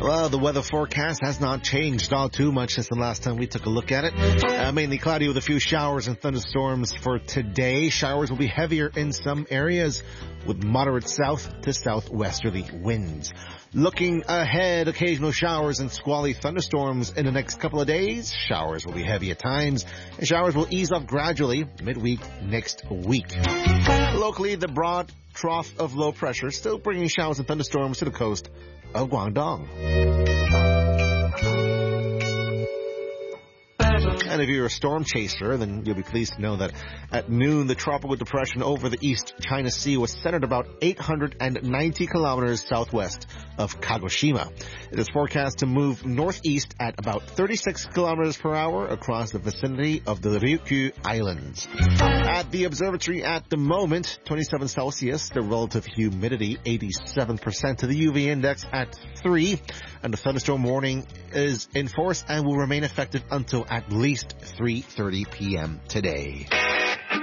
Well, the weather forecast has not changed all too much since the last time we took a look at it. Mainly cloudy with a few showers and thunderstorms for today. Showers will be heavier in some areas with moderate south to southwesterly winds. Looking ahead, occasional showers and squally thunderstorms in the next couple of days. Showers will be heavy at times, and showers will ease off gradually midweek next week. Locally, the broad trough of low pressure still bringing showers and thunderstorms to the coast of Guangdong. And if you're a storm chaser, then you'll be pleased to know that at noon, the tropical depression over the East China Sea was centered about 890 kilometers southwest of Kagoshima. It is forecast to move northeast at about 36 kilometers per hour across the vicinity of the Ryukyu Islands. At the observatory at the moment, 27 Celsius, the relative humidity 87%, to the UV index at 3, and the thunderstorm warning is in force and will remain effective until at least 3:30 p.m. today.